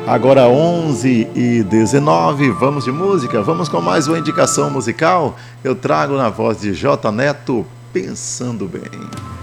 Agora 11h19, vamos de música, vamos com mais uma indicação musical. Eu trago na voz de J Neto, Pensando Bem.